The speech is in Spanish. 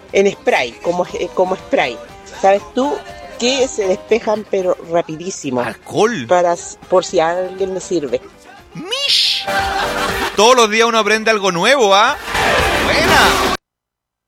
en spray, como spray. ¿Sabes tú? Que se despejan pero rapidísimo. ¿Alcohol? Por si a alguien le sirve. ¡Mish! Todos los días uno aprende algo nuevo, ¿ah? ¡Buena!